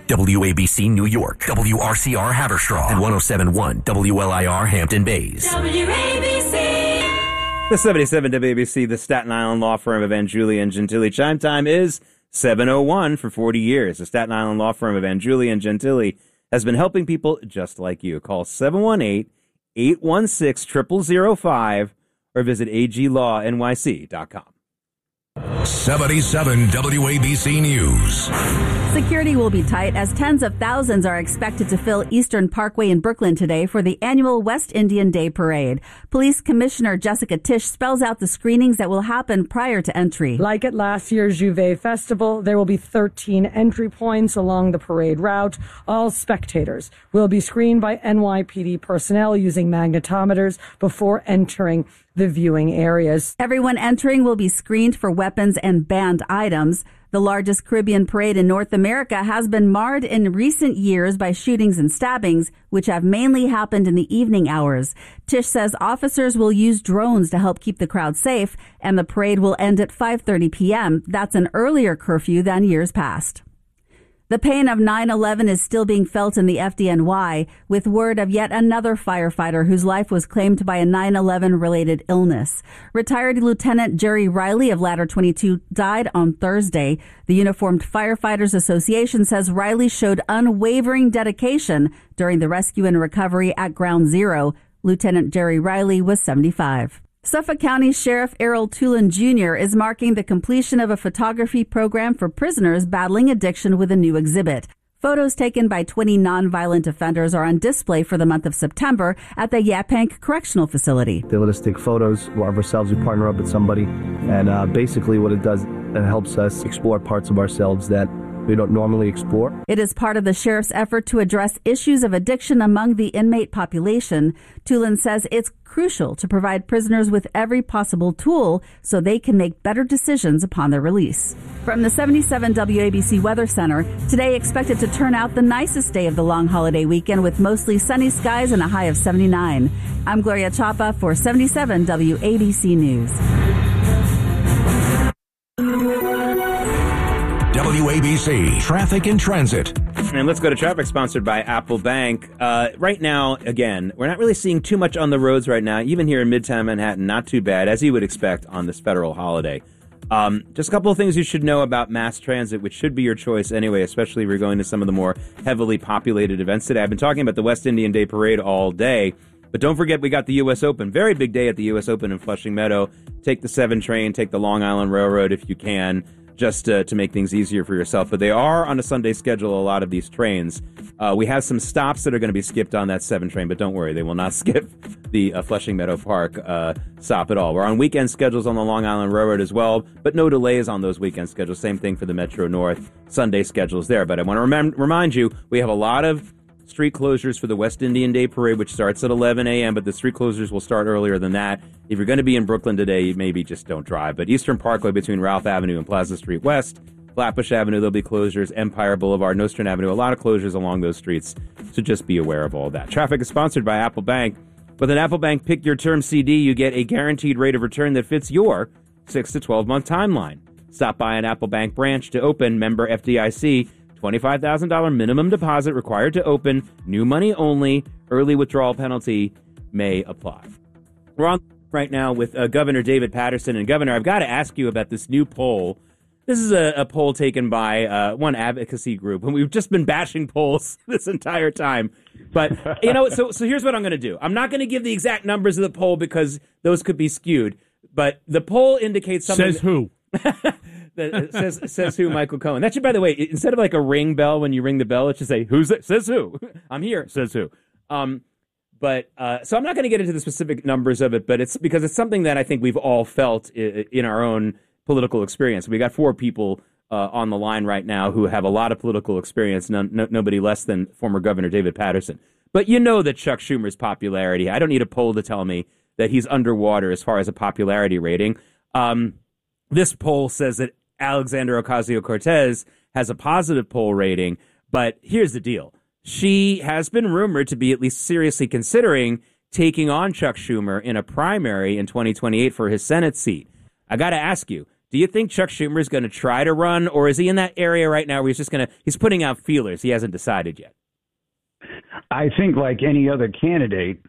WABC New York, WRCR Haverstraw, and 107.1 WLIR Hampton Bays. The 77 WABC, the Staten Island law firm of Angiuli and Gentili. Chime time is 7:01 for 40 years. The Staten Island law firm of Angiuli and Gentili has been helping people just like you. Call 718-816-0005 or visit aglawnyc.com. 77 WABC News. Security will be tight as tens of thousands are expected to fill Eastern Parkway in Brooklyn today for the annual West Indian Day Parade. Police Commissioner Jessica Tisch spells out the screenings that will happen prior to entry. Like at last year's Juve Festival, there will be 13 entry points along the parade route. All spectators will be screened by NYPD personnel using magnetometers before entering the viewing areas. Everyone entering will be screened for weapons and banned items. The largest Caribbean parade in North America has been marred in recent years by shootings and stabbings, which have mainly happened in the evening hours. Tisch says officers will use drones to help keep the crowd safe, and the parade will end at 5:30 p.m. That's an earlier curfew than years past. The pain of 9/11 is still being felt in the FDNY, with word of yet another firefighter whose life was claimed by a 9/11-related illness. Retired Lieutenant Jerry Riley of Ladder 22 died on Thursday. The Uniformed Firefighters Association says Riley showed unwavering dedication during the rescue and recovery at Ground Zero. Lieutenant Jerry Riley was 75. Suffolk County Sheriff Errol Tulin Jr. is marking the completion of a photography program for prisoners battling addiction with a new exhibit. Photos taken by 20 nonviolent offenders are on display for the month of September at the Yaphank Correctional Facility. They let us take photos of ourselves. We partner up with somebody, and basically what it does, it helps us explore parts of ourselves that we don't normally explore. It is part of the sheriff's effort to address issues of addiction among the inmate population. Tulin says it's crucial to provide prisoners with every possible tool so they can make better decisions upon their release. From the 77 WABC Weather Center, today expected to turn out the nicest day of the long holiday weekend with mostly sunny skies and a high of 79. I'm Gloria Chapa for 77 WABC News. WABC Traffic and Transit. And let's go to traffic, sponsored by Apple Bank. Right now, again, we're not really seeing too much on the roads right now. Even here in Midtown Manhattan, not too bad, as you would expect on this federal holiday. Just a couple of things you should know about mass transit, which should be your choice anyway, especially if you're going to some of the more heavily populated events today. I've been talking about the West Indian Day Parade all day, but don't forget we got the U.S. Open. Very big day at the U.S. Open in Flushing Meadow. Take the 7 train, take the Long Island Railroad if you can, just to make things easier for yourself. But they are on a Sunday schedule, a lot of these trains. We have some stops that are going to be skipped on that 7 train, but don't worry, they will not skip the Flushing Meadow Park stop at all. We're on weekend schedules on the Long Island Railroad as well, but no delays on those weekend schedules. Same thing for the Metro North Sunday schedules there. But I want to remind you, we have a lot of street closures for the West Indian Day Parade, which starts at 11 a.m., but the street closures will start earlier than that. If you're going to be in Brooklyn today, maybe just don't drive. But Eastern Parkway between Ralph Avenue and Plaza Street West, Flatbush Avenue, there'll be closures. Empire Boulevard, Nostrand Avenue, a lot of closures along those streets. So just be aware of all that. Traffic is sponsored by Apple Bank. With an Apple Bank Pick Your Term CD, you get a guaranteed rate of return that fits your 6 to 12-month timeline. Stop by an Apple Bank branch to open, member FDIC. $25,000 minimum deposit required to open. New money only. Early withdrawal penalty may apply. We're on right now with Governor David Paterson. And Governor, I've got to ask you about this new poll. This is a poll taken by one advocacy group, and we've just been bashing polls this entire time. But, so here's what I'm going to do. I'm not going to give the exact numbers of the poll because those could be skewed. But the poll indicates something. Says who? says who, Michael Cohen. That should, by the way, instead of like a ring bell when you ring the bell, it should say, who's it? Says who? I'm here. Says who? So I'm not going to get into the specific numbers of it, but it's because it's something that I think we've all felt in our own political experience. We got 4 people on the line right now who have a lot of political experience, nobody less than former Governor David Paterson. But you know that Chuck Schumer's popularity, I don't need a poll to tell me that he's underwater as far as a popularity rating. This poll says that Alexandria Ocasio-Cortez has a positive poll rating, but here's the deal. She has been rumored to be at least seriously considering taking on Chuck Schumer in a primary in 2028 for his Senate seat. I got to ask you, Do you think Chuck Schumer is going to try to run, or is he in that area right now where he's putting out feelers? He hasn't decided yet. I think like any other candidate,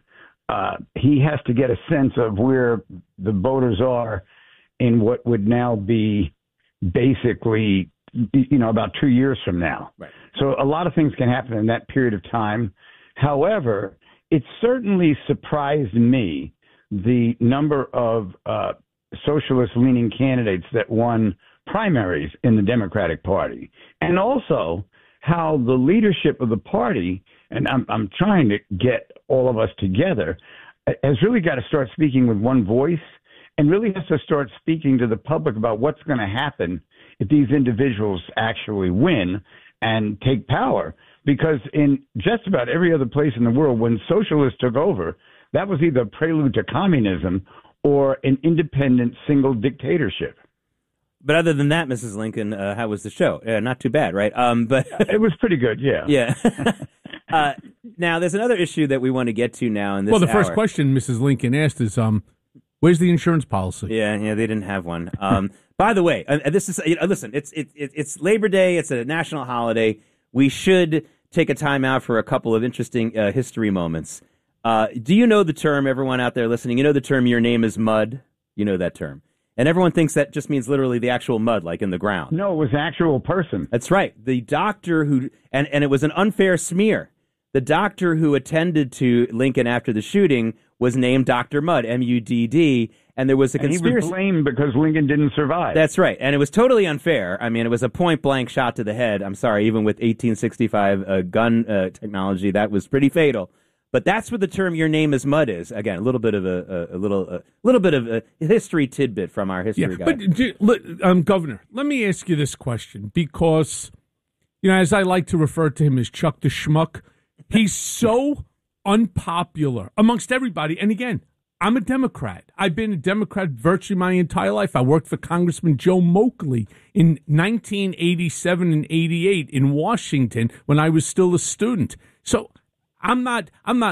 he has to get a sense of where the voters are in what would now be basically, about 2 years from now. Right. So a lot of things can happen in that period of time. However, it certainly surprised me the number of socialist-leaning candidates that won primaries in the Democratic Party, and also how the leadership of the party, and I'm trying to get all of us together, has really got to start speaking with one voice and really has to start speaking to the public about what's going to happen if these individuals actually win and take power. Because in just about every other place in the world, when socialists took over, that was either a prelude to communism or an independent single dictatorship. But other than that, Mrs. Lincoln, how was the show? Not too bad, right? But it was pretty good, yeah. Yeah. Now, there's another issue that we want to get to now in this the hour. first question Mrs. Lincoln asked is, where's the insurance policy? Yeah, they didn't have one. By the way, this is listen. It's Labor Day. It's a national holiday. We should take a time out for a couple of interesting history moments. Do you know the term, everyone out there listening, you know the term, your name is mud? You know that term. And everyone thinks that just means literally the actual mud, like in the ground. No, it was an actual person. That's right. The doctor who, and it was an unfair smear. The doctor who attended to Lincoln after the shooting was named Dr. Mudd, M-U-D-D, and there was a conspiracy. And he was blamed because Lincoln didn't survive. That's right, and it was totally unfair. I mean, it was a point-blank shot to the head. I'm sorry, even with 1865 gun technology, that was pretty fatal. But that's what the term "your name is mud" is. Again, a little bit of a little bit of a history tidbit from our history guy. But Governor, let me ask you this question, because as I like to refer to him as Chuck the Schmuck, he's so unpopular amongst everybody. And again, I'm a Democrat. I've been a Democrat virtually my entire life. I worked for Congressman Joe Moakley in 1987 and 88 in Washington when I was still a student. So I'm not,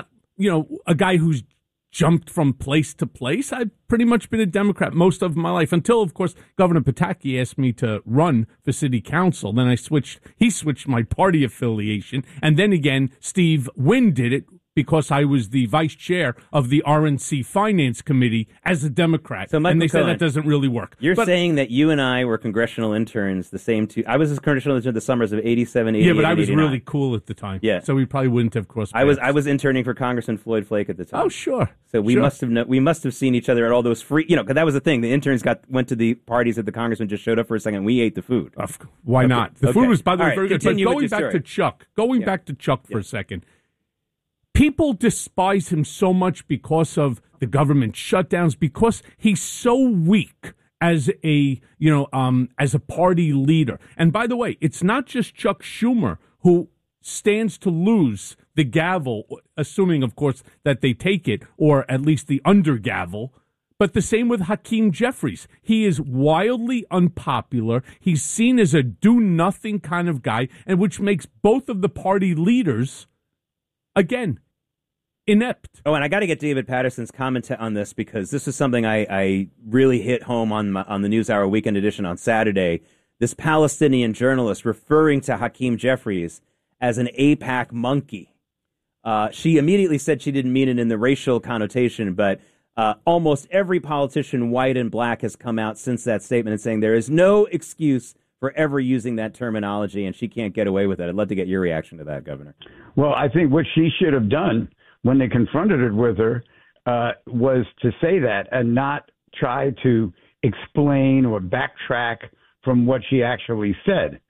a guy who's jumped from place to place. I've pretty much been a Democrat most of my life until, of course, Governor Pataki asked me to run for city council. Then he switched my party affiliation. And then again, Steve Wynn did it because I was the vice chair of the RNC Finance Committee as a Democrat. So Michael and they Cohen, said that doesn't really work. You're saying that you and I were congressional interns the same two. I was a congressional intern the summers of 87, 88, yeah, but I was 89. really cool at the time. Yeah. So we probably wouldn't have crossed paths. I was interning for Congressman Floyd Flake at the time. Oh, sure. So we must have seen each other at all those free, because that was the thing. The interns went to the parties that the congressman just showed up for a second. And we ate the food. Why not? The food was, by the way, very good. But going back to Chuck for a second. People despise him so much because of the government shutdowns, because he's so weak as a party leader. And by the way, it's not just Chuck Schumer who stands to lose the gavel, assuming, of course, that they take it, or at least the under gavel. But the same with Hakeem Jeffries. He is wildly unpopular. He's seen as a do-nothing kind of guy, and which makes both of the party leaders, again, inept. Oh, and I got to get David Patterson's comment on this, because this is something I really hit home on the NewsHour Weekend Edition on Saturday. This Palestinian journalist referring to Hakeem Jeffries as an AIPAC monkey. She immediately said she didn't mean it in the racial connotation, but almost every politician, white and black, has come out since that statement and saying there is no excuse for ever using that terminology, and she can't get away with it. I'd love to get your reaction to that, Governor. Well, I think what she should have done when they confronted it with her was to say that and not try to explain or backtrack from what she actually said.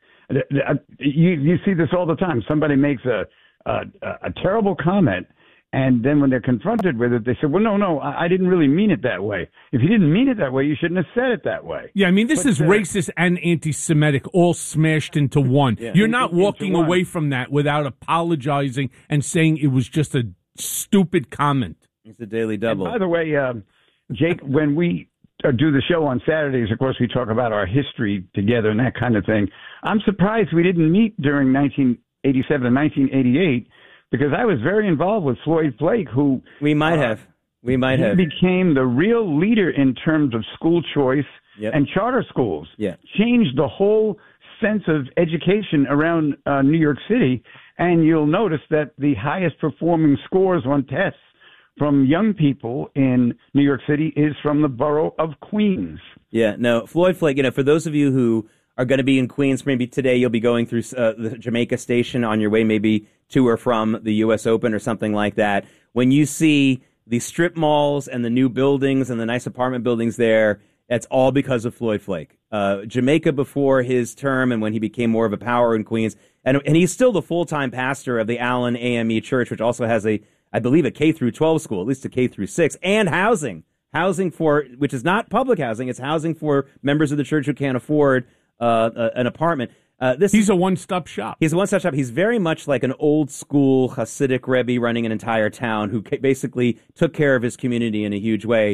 You see this all the time. Somebody makes a terrible comment, and then when they're confronted with it, they say, well, no, I didn't really mean it that way. If you didn't mean it that way, you shouldn't have said it that way. Yeah, I mean, this is racist and anti-Semitic all smashed into one. Yeah. You're not walking away from that without apologizing and saying it was just a stupid comment. It's a daily double. And by the way, Jake, when we do the show on Saturdays, of course, we talk about our history together and that kind of thing. I'm surprised we didn't meet during 1987 and 1988, because I was very involved with Floyd Flake, who we might have. He became the real leader in terms of school choice and charter schools. Yeah. Changed the whole sense of education around New York City. And you'll notice that the highest performing scores on tests from young people in New York City is from the borough of Queens. Yeah, no, Floyd Flake, for those of you who are going to be in Queens, maybe today you'll be going through the Jamaica station on your way maybe to or from the U.S. Open or something like that. When you see the strip malls and the new buildings and the nice apartment buildings there, that's all because of Floyd Flake. Jamaica before his term and when he became more of a power in Queens, and he's still the full-time pastor of the Allen AME Church, which also has I believe a K through 12 school, at least a K through 6, and housing for, which is not public housing, it's housing for members of the church who can't afford an apartment. He's a one-stop shop. He's a one-stop shop. He's very much like an old-school Hasidic Rebbe running an entire town who basically took care of his community in a huge way.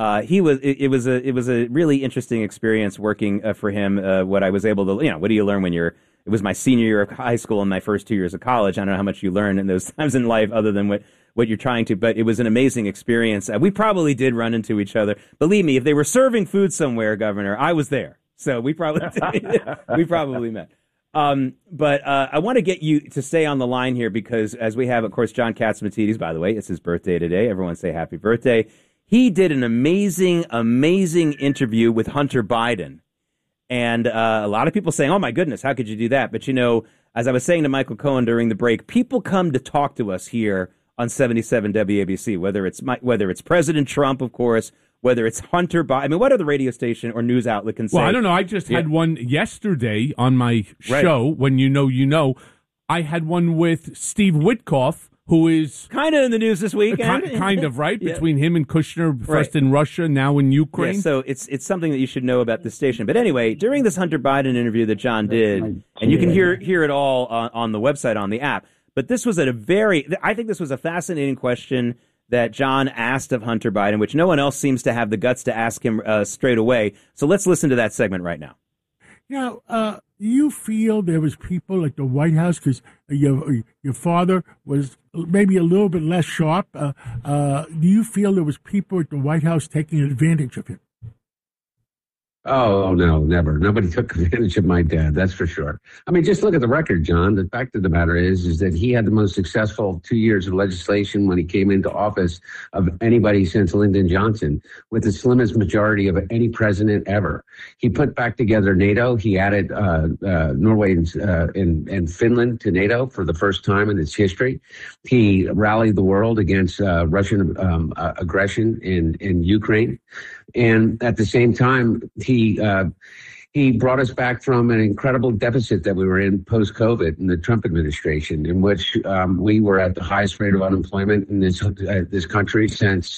It was a really interesting experience working for him. What I was able to, what do you learn when it was my senior year of high school and my first 2 years of college. I don't know how much you learn in those times in life other than what you're trying to, but it was an amazing experience. We probably did run into each other. Believe me, if they were serving food somewhere, Governor, I was there. So we probably met. But I want to get you to stay on the line here because as we have, of course, John Catsimatidis, by the way, it's his birthday today. Everyone say happy birthday. He did an amazing, amazing interview with Hunter Biden. And a lot of people saying, oh, my goodness, how could you do that? But, as I was saying to Michael Cohen during the break, people come to talk to us here on 77 WABC, whether it's President Trump, of course, whether it's Hunter Biden. I mean, what other radio station or news outlet can say? Well, I don't know. I just had one yesterday on my show, When You Know. I had one with Steve Witkoff, who is kind of in the news this week. Kind of, right? Yeah. Between him and Kushner, first in Russia, now in Ukraine. Yeah, so it's something that you should know about this station. But anyway, during this Hunter Biden interview that John did, and you can hear it all on the website, on the app. But this was I think this was a fascinating question that John asked of Hunter Biden, which no one else seems to have the guts to ask him straight away. So let's listen to that segment right now. Do you feel there was people at the White House, because your father was maybe a little bit less sharp, do you feel there was people at the White House taking advantage of him? Oh, no, never. Nobody took advantage of my dad, that's for sure. I mean, just look at the record, John. The fact of the matter is that he had the most successful 2 years of legislation when he came into office of anybody since Lyndon Johnson, with the slimmest majority of any president ever. He put back together NATO. He added Norway and Finland to NATO for the first time in its history. He rallied the world against Russian aggression in Ukraine. And at the same time, he brought us back from an incredible deficit that we were in post-COVID in the Trump administration, in which we were at the highest rate of unemployment in this country since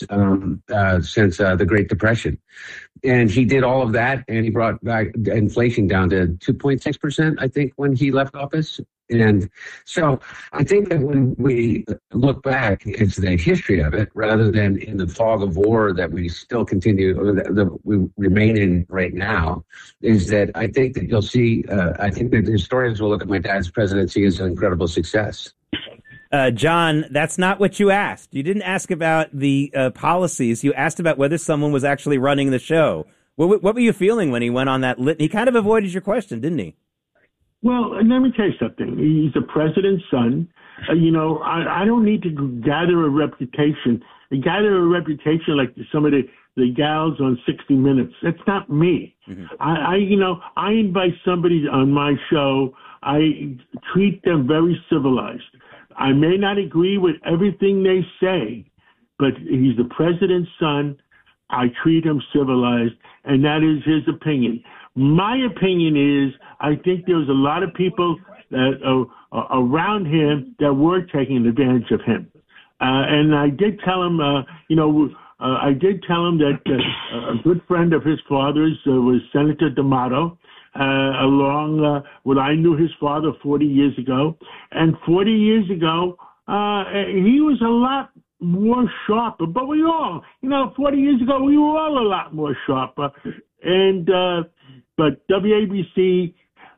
the Great Depression. And he did all of that, and he brought back inflation down to 2.6%, I think, when he left office. And so I think that when we look back, it's the history of it rather than in the fog of war that we still continue, or that we remain in right now, is that I think that you'll see, I think that historians will look at my dad's presidency as an incredible success. John, that's not what you asked. You didn't ask about the policies. You asked about whether someone was actually running the show. What were you feeling when he went on that He kind of avoided your question, didn't he? Well, let me tell you something. He's the president's son. I don't need to gather a reputation. Gather a reputation like some of the gals on 60 Minutes. That's not me. Mm-hmm. I invite somebody on my show. I treat them very civilized. I may not agree with everything they say, but he's the president's son. I treat him civilized, and that is his opinion. My opinion is I think there was a lot of people that around him that were taking advantage of him. And I did tell him, I did tell him that a good friend of his father's was Senator D'Amato, along with I knew his father 40 years ago. And 40 years ago, he was a lot more sharper. But we all, 40 years ago, we were all a lot more sharper. And but WABC,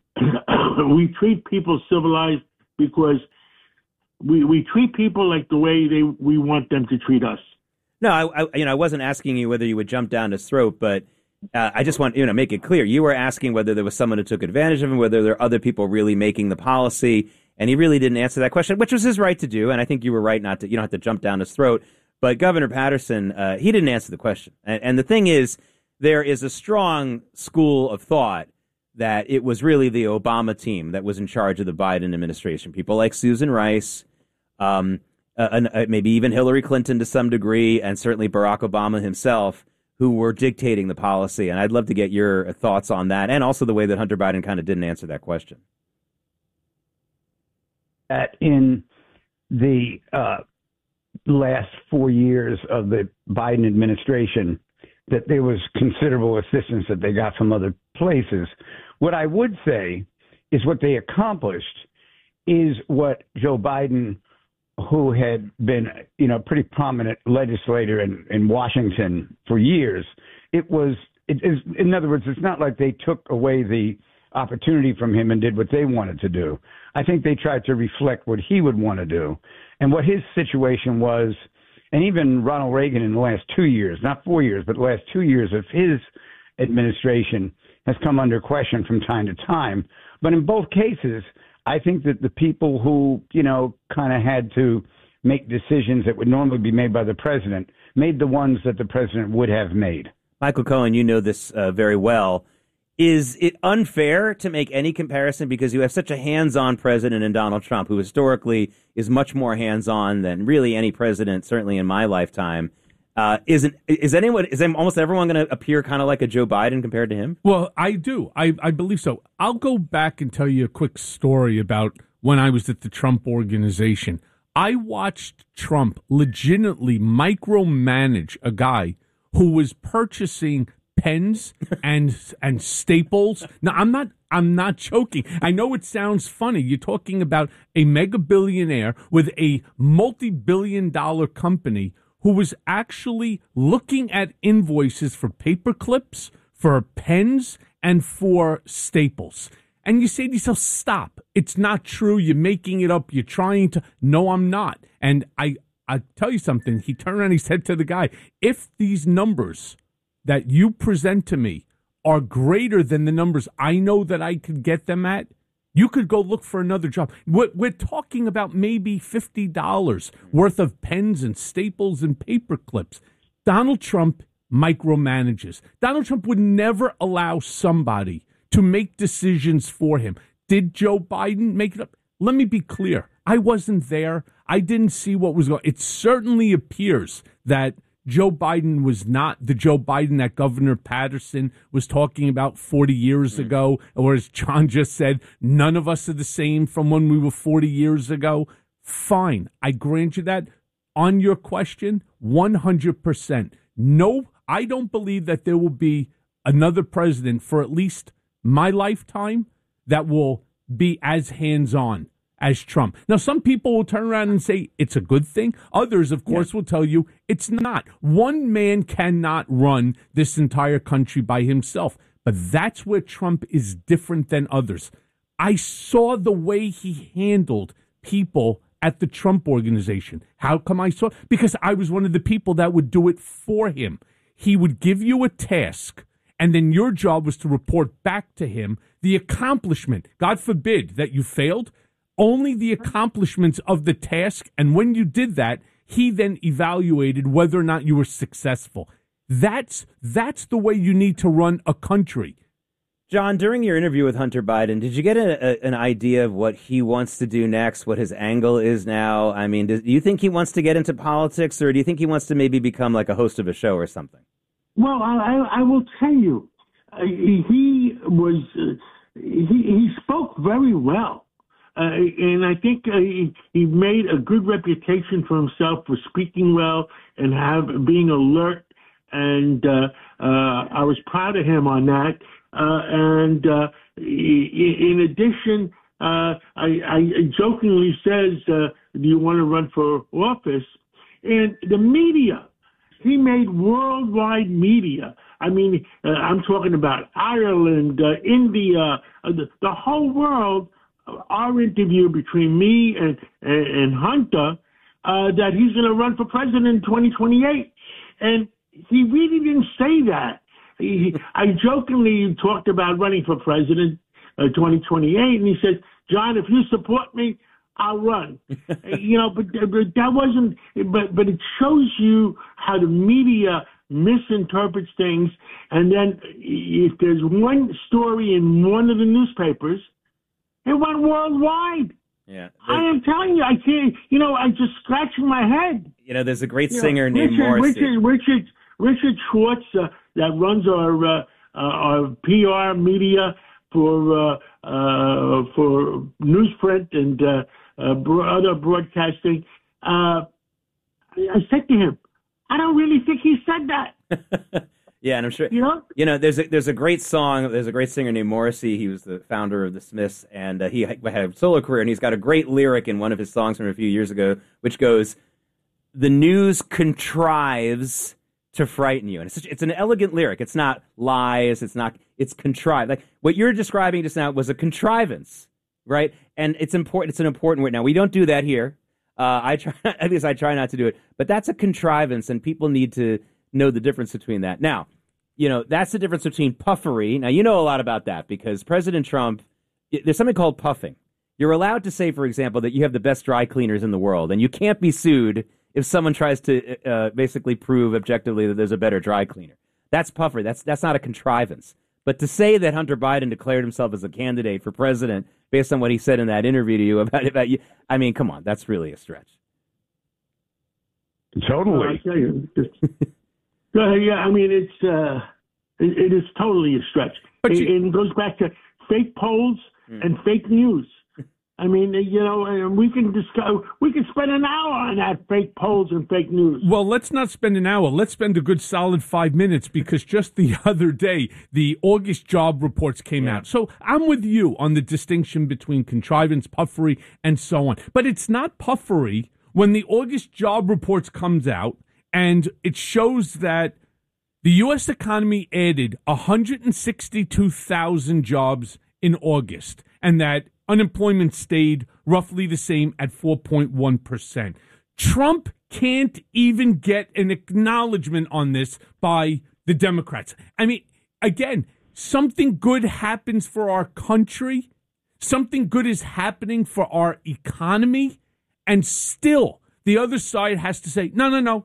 we treat people civilized because we treat people like the way we want them to treat us. No, I wasn't asking you whether you would jump down his throat, but I just want to make it clear. You were asking whether there was someone who took advantage of him, whether there are other people really making the policy, and he really didn't answer that question, which was his right to do. And I think you were right not to. You don't have to jump down his throat. But Governor Patterson, he didn't answer the question. And the thing is, there is a strong school of thought that it was really the Obama team that was in charge of the Biden administration. People like Susan Rice, maybe even Hillary Clinton to some degree, and certainly Barack Obama himself, who were dictating the policy. And I'd love to get your thoughts on that, and also the way that Hunter Biden kind of didn't answer that question. In the last 4 years of the Biden administration, that there was considerable assistance that they got from other places. What I would say is what they accomplished is what Joe Biden, who had been, pretty prominent legislator in Washington for years, in other words, it's not like they took away the opportunity from him and did what they wanted to do. I think they tried to reflect what he would want to do and what his situation was. And even Ronald Reagan in the last 2 years, not 4 years, but the last 2 years of his administration has come under question from time to time. But in both cases, I think that the people who, kind of had to make decisions that would normally be made by the president made the ones that the president would have made. Michael Cohen, you know this very well. Is it unfair to make any comparison because you have such a hands-on president in Donald Trump, who historically is much more hands-on than really any president, certainly in my lifetime? Is almost everyone going to appear kind of like a Joe Biden compared to him? Well, I do. I believe so. I'll go back and tell you a quick story about when I was at the Trump Organization. I watched Trump legitimately micromanage a guy who was purchasing pens and staples. Now, I'm not joking. I know it sounds funny. You're talking about a mega billionaire with a multi-billion-dollar company who was actually looking at invoices for paper clips, for pens, and for staples. And you say to yourself, stop. It's not true. You're making it up. You're trying to. No, I'm not. And I tell you something. He turned around and he said to the guy, if these numbers that you present to me are greater than the numbers I know that I could get them at, you could go look for another job. We're talking about maybe $50 worth of pens and staples and paper clips. Donald Trump micromanages. Donald Trump would never allow somebody to make decisions for him. Did Joe Biden make it up? Let me be clear. I wasn't there. I didn't see what was going on. It certainly appears that Joe Biden was not the Joe Biden that Governor Patterson was talking about 40 years ago, or as John just said, none of us are the same from when we were 40 years ago. Fine. I grant you that. On your question, 100%. No, I don't believe that there will be another president for at least my lifetime that will be as hands-on as Trump. Now, some people will turn around and say it's a good thing. Others, of course, will tell you it's not. One man cannot run this entire country by himself. But that's where Trump is different than others. I saw the way he handled people at the Trump Organization. How come I saw? Because I was one of the people that would do it for him. He would give you a task, and then your job was to report back to him the accomplishment. God forbid that you failed. Only the accomplishments of the task, and when you did that, he then evaluated whether or not you were successful. That's the way you need to run a country. John, during your interview with Hunter Biden, did you get an idea of what he wants to do next, what his angle is now? I mean, do you think he wants to get into politics, or do you think he wants to maybe become like a host of a show or something? Well, I will tell you, he spoke very well. And I think he made a good reputation for himself for speaking well and being alert. And I was proud of him on that. In addition, I jokingly says, do you want to run for office? And the media, he made worldwide media. I mean, I'm talking about Ireland, India, the whole world. Our interview between me and Hunter, that he's going to run for president in 2028. And he really didn't say that. I jokingly talked about running for president 2028, and he says, John, if you support me, I'll run. But that wasn't. But it shows you how the media misinterprets things, and then if there's one story in one of the newspapers, it went worldwide. Yeah, I am telling you, I can't. I'm just scratching my head. There's a great singer named Morrissey. Richard Schwartz that runs our PR media for newsprint and other broadcasting. I said to him, I don't really think he said that. Yeah, and I'm sure there's a great song. There's a great singer named Morrissey. He was the founder of the Smiths, and he had a solo career. And he's got a great lyric in one of his songs from a few years ago, which goes, "The news contrives to frighten you." And it's an elegant lyric. It's not lies. It's contrived. Like what you're describing just now was a contrivance, right? And it's important. It's an important word. Now we don't do that here. I try not to do it, but that's a contrivance, and people need to know the difference between that. Now, that's the difference between puffery. Now, you know a lot about that because President Trump, there's something called puffing. You're allowed to say, for example, that you have the best dry cleaners in the world, and you can't be sued if someone tries to basically prove objectively that there's a better dry cleaner. That's puffery. That's not a contrivance. But to say that Hunter Biden declared himself as a candidate for president based on what he said in that interview to you about you, I mean, come on, that's really a stretch. Totally. I tell you, yeah, I mean, it is totally a stretch. It goes back to fake polls and fake news. I mean, we can spend an hour on that fake polls and fake news. Well, let's not spend an hour. Let's spend a good solid 5 minutes because just the other day, the August job reports came out. So I'm with you on the distinction between contrivance, puffery, and so on. But it's not puffery when the August job reports comes out and it shows that the U.S. economy added 162,000 jobs in August and that unemployment stayed roughly the same at 4.1%. Trump can't even get an acknowledgement on this by the Democrats. I mean, again, something good happens for our country. Something good is happening for our economy. And still, the other side has to say,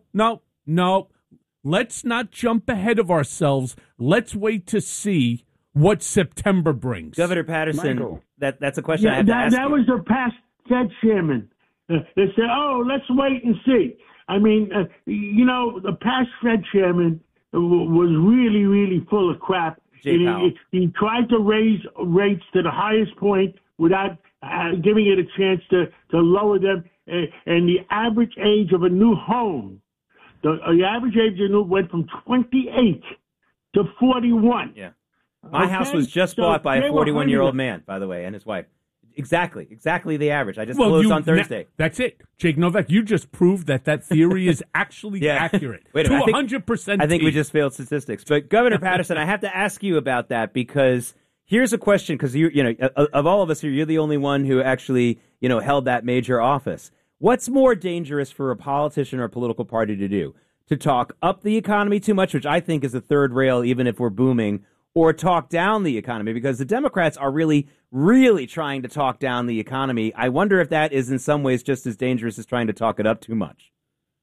no. Let's not jump ahead of ourselves. Let's wait to see what September brings. Governor Patterson, Michael. that's a question I have to ask that was the past Fed chairman. They said, let's wait and see. I mean, the past Fed chairman was really, really full of crap. He tried to raise rates to the highest point without giving it a chance to lower them. And the average age of a new home, the average age of a new went from 28 to 41. Yeah. My house was just bought by a 41-year-old man, by the way, and his wife. Exactly the average. I just closed on Thursday. That's it. Jake Novak, you just proved that theory is actually accurate. Wait a minute, 100%. I think we just failed statistics. But Governor Patterson, I have to ask you about that because here's a question, because of all of us here, you're the only one who actually, held that major office. What's more dangerous for a politician or a political party to do? To talk up the economy too much, which I think is the third rail, even if we're booming, or talk down the economy? Because the Democrats are really, really trying to talk down the economy. I wonder if that is in some ways just as dangerous as trying to talk it up too much.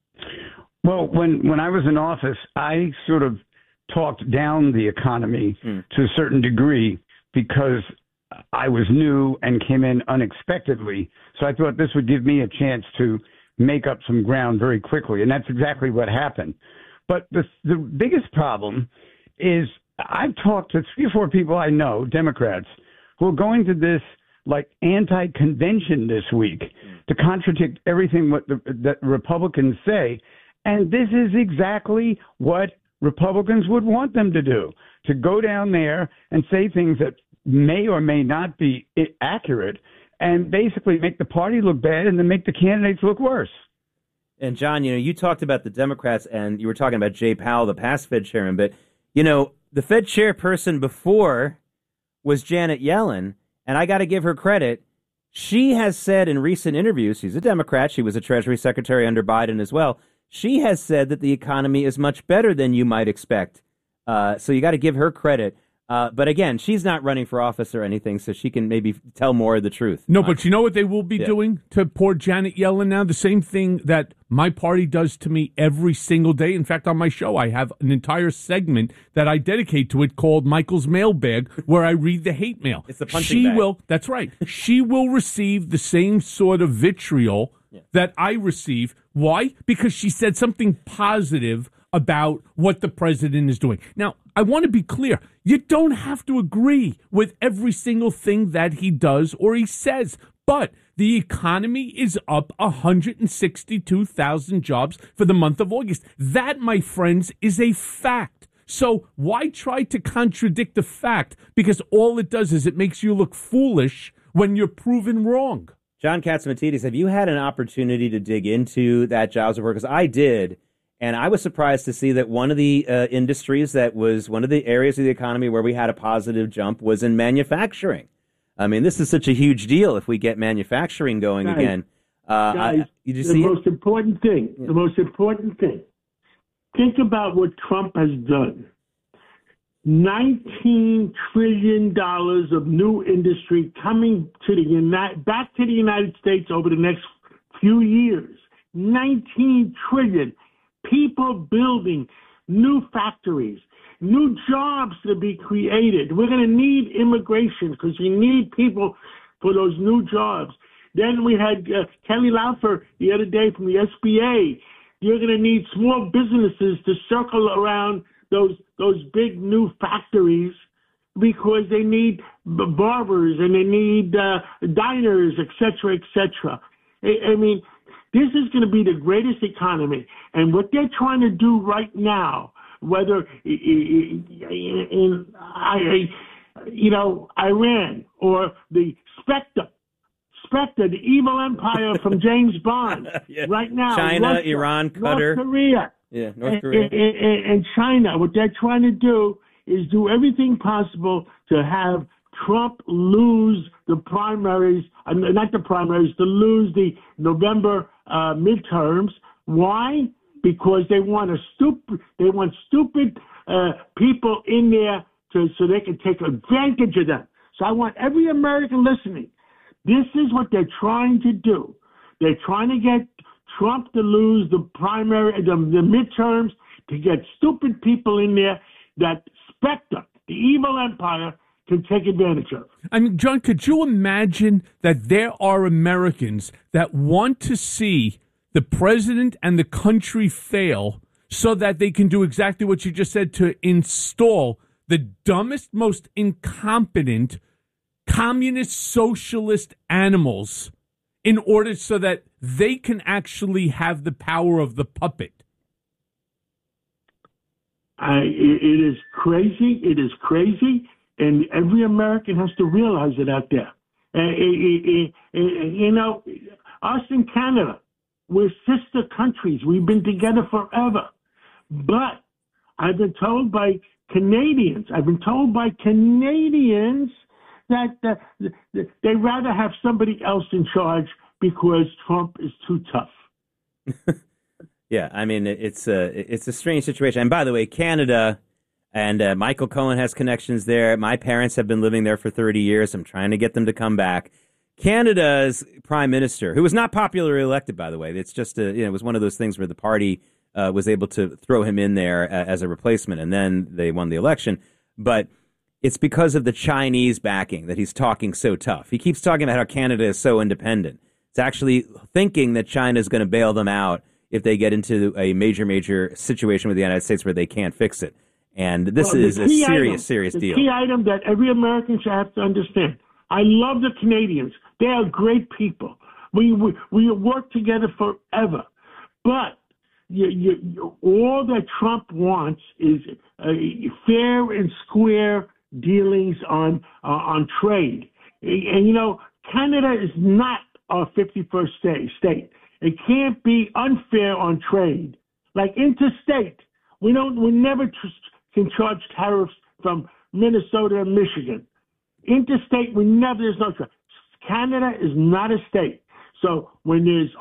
Well, when I was in office, I sort of talked down the economy to a certain degree because I was new and came in unexpectedly. So I thought this would give me a chance to make up some ground very quickly. And that's exactly what happened. But the biggest problem is I've talked to 3 or 4 people I know, Democrats, who are going to this like anti-convention this week to contradict everything that Republicans say. And this is exactly what Republicans would want them to do, to go down there and say things that may or may not be accurate and basically make the party look bad and then make the candidates look worse. And John, you talked about the Democrats and you were talking about Jay Powell, the past Fed chairman, but the Fed chairperson before was Janet Yellen, and I got to give her credit. She has said in recent interviews, she's a Democrat, she was a Treasury Secretary under Biden as well, she has said that the economy is much better than you might expect So you got to give her credit. But again, she's not running for office or anything, so she can maybe tell more of the truth. No, but you know what they will be doing to poor Janet Yellen now? The same thing that my party does to me every single day. In fact, on my show, I have an entire segment that I dedicate to it called Michael's Mailbag, where I read the hate mail. It's the punching bag. That's right. She will receive the same sort of vitriol that I receive. Why? Because she said something positive about what the president is doing. Now, I want to be clear. You don't have to agree with every single thing that he does or he says, but the economy is up 162,000 jobs for the month of August. That, my friends, is a fact. So why try to contradict the fact? Because all it does is it makes you look foolish when you're proven wrong. John Catsimatidis, have you had an opportunity to dig into that jobs report? Because I did. And I was surprised to see that one of the industries that was one of the areas of the economy where we had a positive jump was in manufacturing. I mean, this is such a huge deal if we get manufacturing going again. Guys, the most important thing, think about what Trump has done. $19 trillion of new industry coming to back to the United States over the next few years. $19 trillion. People building new factories, new jobs to be created. We're going to need immigration because we need people for those new jobs. Then we had Kelly Laufer the other day from the SBA. You're going to need small businesses to circle around those big new factories because they need barbers and they need diners, et cetera, et cetera. I mean, this is going to be the greatest economy. And what they're trying to do right now, whether in Iran or the Spectre, the evil empire from James Bond, right now, China, Russia, Iran, Qatar, North Korea, North Korea, and China. What they're trying to do is do everything possible to have Trump lose the primaries, to lose the November midterms. Why? Because they want stupid people in there so they can take advantage of them. So I want every American listening. This is what they're trying to do. They're trying to get Trump to lose the midterms, to get stupid people in there that Spectre, the evil empire, can take advantage of. I mean, John, could you imagine that there are Americans that want to see the president and the country fail so that they can do exactly what you just said, to install the dumbest, most incompetent communist socialist animals in order so that they can actually have the power of the puppet? It is crazy. It is crazy. And every American has to realize it out there. Us in Canada, we're sister countries. We've been together forever. But I've been told by Canadians that they'd rather have somebody else in charge because Trump is too tough. Yeah, I mean, it's a strange situation. And by the way, Canada and Michael Cohen has connections there. My parents have been living there for 30 years. I'm trying to get them to come back. Canada's prime minister, who was not popularly elected, by the way, it's just it was one of those things where the party was able to throw him in there as a replacement, and then they won the election. But it's because of the Chinese backing that he's talking so tough. He keeps talking about how Canada is so independent. It's actually thinking that China is going to bail them out if they get into a major situation with the United States where they can't fix it. And this is a serious deal. The key item that every American should have to understand. I love the Canadians. They are great people. We work together forever. But all that Trump wants is fair and square dealings on trade. And, Canada is not our 51st state. It can't be unfair on trade. Like interstate, we never can charge tariffs from Minnesota and Michigan. Interstate, there's no charge. Canada is not a state. So when there's